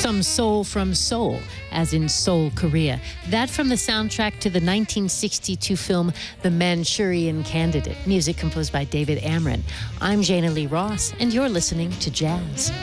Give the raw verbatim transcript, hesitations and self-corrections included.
Some soul from Seoul, as in Seoul, Korea. That from the soundtrack to the nineteen sixty-two film The Manchurian Candidate. Music composed by David Amron. I'm Jana Lee Ross, and you're listening to Jazz.